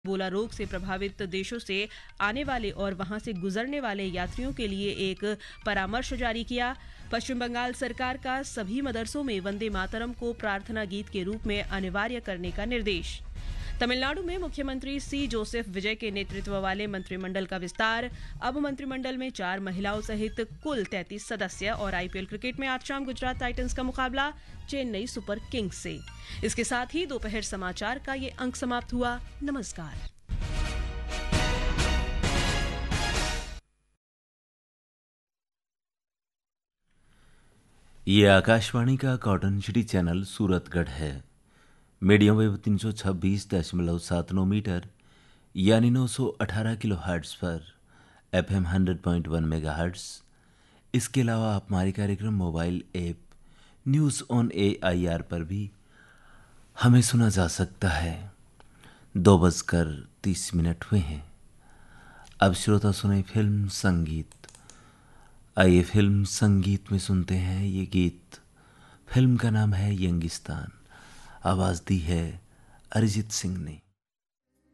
Ebola रोग से प्रभावित देशों से आने वाले और वहां से गुजरने वाले यात्रियों के लिए एक परामर्श जारी किया। पश्चिम बंगाल सरकार का सभी मदरसों में वंदे मातरम को प्रार्थना गीत के रूप में अनिवार्य करने का निर्देश। तमिलनाडु में मुख्यमंत्री सी जोसेफ विजय के नेतृत्व वाले मंत्रिमंडल का विस्तार। अब मंत्रिमंडल में 4 महिलाओं सहित कुल 33 सदस्य। और आईपीएल क्रिकेट में आज शाम गुजरात टाइटंस का मुकाबला चेन्नई सुपर किंग्स से। इसके साथ ही दोपहर समाचार का ये अंक समाप्त हुआ। नमस्कार। ये आकाशवाणी का कॉटन सिटी चैनल सूरतगढ़ है। मीडियम वेव 326.79 मीटर यानी 918 किलो हर्ट्ज पर एफएम 100.1 मेगाहर्ट्ज। इसके अलावा आप हमारे कार्यक्रम mobile app news on AIR पर भी हमें सुना जा सकता है। 2:30 हुए हैं। अब श्रोता सुने फिल्म संगीत। आइए फिल्म संगीत में सुनते हैं ये गीत। फिल्म का नाम है यंगिस्तान। आवाज़ दी है अरिजीत सिंह ने।